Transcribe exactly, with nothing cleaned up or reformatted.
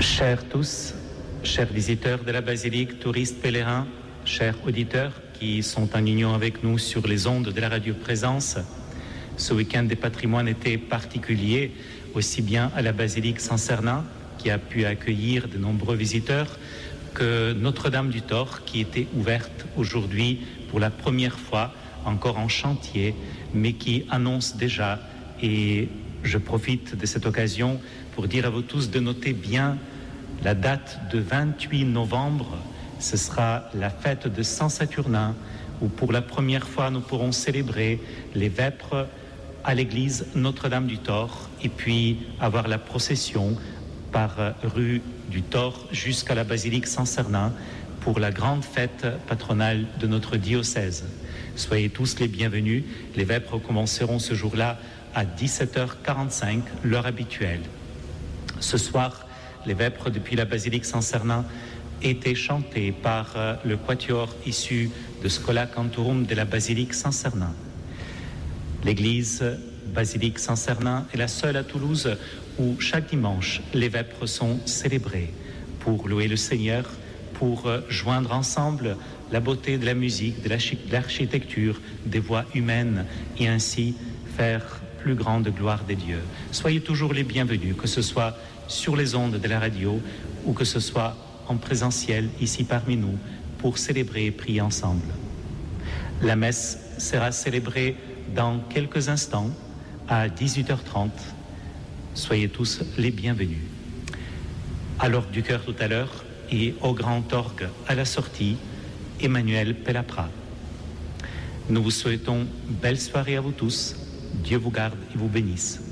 Chers tous, chers visiteurs de la basilique, touristes, pèlerins, chers auditeurs qui sont en union avec nous sur les ondes de la radio Présence, ce week-end des patrimoines était particulier, aussi bien à la basilique Saint-Cernin, qui a pu accueillir de nombreux visiteurs, que Notre-Dame du Thor, qui était ouverte aujourd'hui pour la première fois, encore en chantier, mais qui annonce déjà, et je profite de cette occasion pour dire à vous tous de noter bien la date de vingt-huit novembre, ce sera la fête de Saint-Saturnin, où pour la première fois nous pourrons célébrer les vêpres à l'église Notre-Dame du Thor, et puis avoir la procession par rue du Thor jusqu'à la basilique Saint-Cernin pour la grande fête patronale de notre diocèse. Soyez tous les bienvenus. Les vêpres commenceront ce jour-là à dix-sept heures quarante-cinq, l'heure habituelle. Ce soir, les vêpres depuis la basilique Saint-Cernin étaient chantés par le quatuor issu de Schola Cantorum de la basilique Saint-Cernin. L'église basilique Saint-Cernin est la seule à Toulouse où chaque dimanche les vêpres sont célébrées pour louer le Seigneur, pour joindre ensemble la beauté de la musique, de l'architecture, des voix humaines et ainsi faire plus grande gloire des dieux. Soyez toujours les bienvenus, que ce soit sur les ondes de la radio ou que ce soit en présentiel ici parmi nous pour célébrer et prier ensemble. La messe sera célébrée dans quelques instants à dix-huit heures trente. Soyez tous les bienvenus. À l'orgue du chœur tout à l'heure et au grand orgue à la sortie, Emmanuel Pellapra. Nous vous souhaitons belle soirée à vous tous. Dieu vous garde et vous bénisse.